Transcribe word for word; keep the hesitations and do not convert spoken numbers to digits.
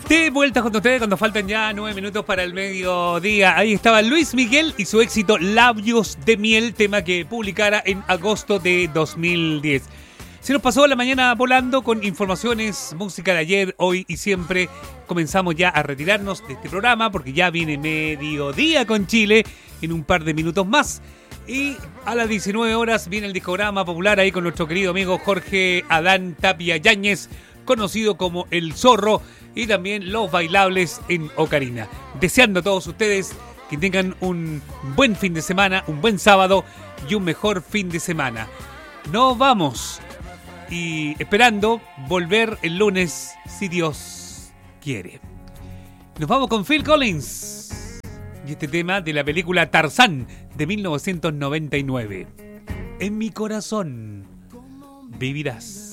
De vuelta con ustedes cuando faltan ya nueve minutos para el mediodía. Ahí estaba Luis Miguel y su éxito Labios de Miel, tema que publicara en agosto de dos mil diez. Se nos pasó la mañana volando con informaciones, música de ayer, hoy y siempre. Comenzamos ya a retirarnos de este programa porque ya viene Mediodía con Chile en un par de minutos más. Y a las diecinueve horas viene el discograma popular ahí con nuestro querido amigo Jorge Adán Tapia Yáñez, conocido como El Zorro, y también los bailables en Ocarina. Deseando a todos ustedes que tengan un buen fin de semana, un buen sábado y un mejor fin de semana. Nos vamos y esperando volver el lunes, si Dios quiere. Nos vamos con Phil Collins y este tema de la película Tarzán de mil novecientos noventa y nueve. En mi corazón vivirás.